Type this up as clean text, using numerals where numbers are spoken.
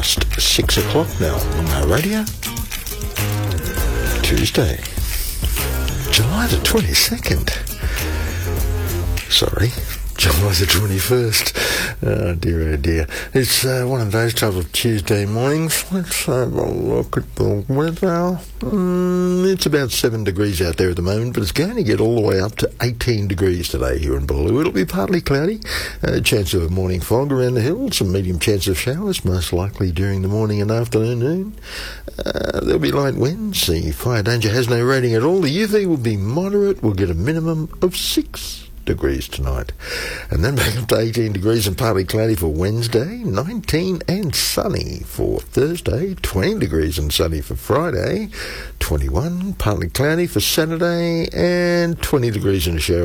past 6 o'clock now on our radio. Tuesday, July the 22nd. Sorry, July the 21st. Oh dear. It's one of those type of Tuesday mornings. Let's have a look at the weather. It's about 7 degrees out there at the moment, but it's going to get all the way up to 18 degrees today here in Boolaloo. It'll be partly cloudy, chance of a morning fog around the hills, some medium chance of showers, most likely during the morning and afternoon. There'll be light winds. The fire danger has no rating at all. The UV will be moderate. We'll get a minimum of 6 degrees tonight, and then back up to 18 degrees and partly cloudy for Wednesday, 19 and sunny for Thursday, 20 degrees and sunny for Friday, 21 partly cloudy for Saturday, and 20 degrees and a shower